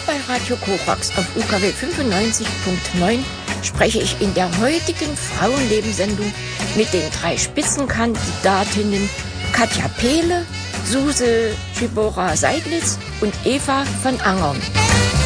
bei Radio Korax auf UKW 95.9 spreche ich in der heutigen Frauenlebenssendung mit den 3 Spitzenkandidatinnen Katja Pehle, Suse Schibora Seidlitz und Eva von Angern.